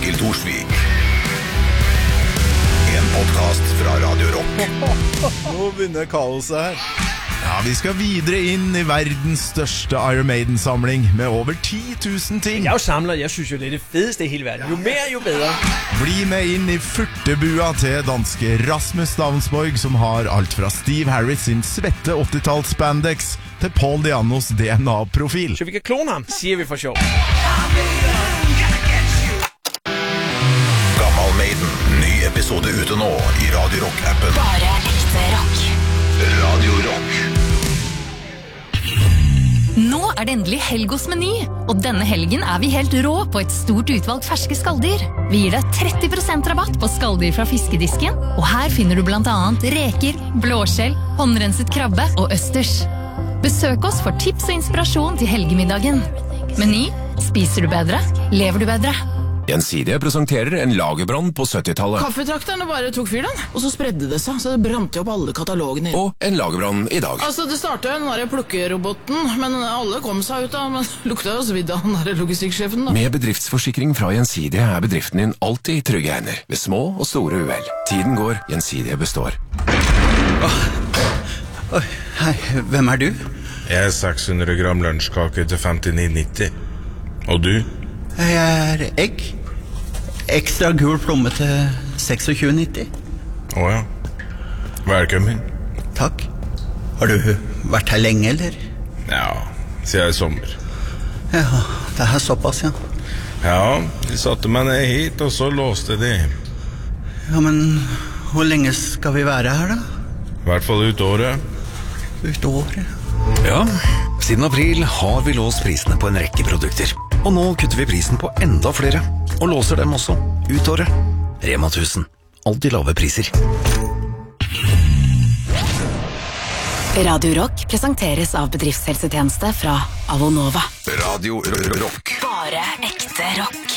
til Torsvik. En podcast fra Radio Rock. Nå begynner kaoset her. Ja, vi skal videre inn i verdens største Iron Maiden-samling med over 10 000 ting. Jeg er jo samler, jeg synes jo det er det fedeste i hele verden. Jo mer, jo bedre. Bli med inn i furtebua til danske Rasmus Stavnsborg, som har alt fra Steve Harris sin svette 80-talls spandex til Paul Dianos DNA-profil. Så vi kan klone ham, sier vi for sjov. Gammal Maiden, ny episode ute nå i Radio Rock-appen. Bare ekte rock. Radio Rock. Nå er det endelig helg hos Meny, og denne helgen er vi helt rå på et stort utvalg ferske skalldyr. Vi gir deg 30% rabatt på skalldyr fra fiskedisken, og her finner du blant annet reker, blåskjell, håndrenset krabbe og østers. Besøk oss for tips og inspirasjon til helgemiddagen. Meny, spiser du bedre, lever du bedre. Gjensidige presenterer en lagerbrann på 70-tallet. Kaffetrakterne bare tok fyr den, og så spredde det seg, så det brant opp alle katalogene. Og en lagerbrann i dag. Altså, det startet jo den der plukkeroboten, men alle kom seg ut av, men lukta jo svidd av den der logistikksjefen da. Med bedriftsforsikring fra Gjensidige er bedriften din alltid i trygge hender, ved små og store uhell. Tiden går, Gjensidige består. Hei, hvem er du? Jeg er 600 gram lunsjkake til 59,90. Og du? Jeg er egg. Ekstra gul plomme til 26,90. Åja. Velkommen. Takk. Har du vært her lenge, eller? Ja, siden i sommer. Ja, det er såpass, ja. Ja, de satte meg ned hit, og så låste de. Ja, men hvor lenge skal vi være her, da? I hvert fall ut året. Ut året? Ja, siden april har vi låst prisene på en rekke produkter. Og nå kutter vi prisen på enda flere, og låser dem også ut året. Rema 1000. Alltid lave priser. Radio Rock presenteres av bedriftshelsetjeneste fra Avonova. Radio Rock. Bare ekte rock.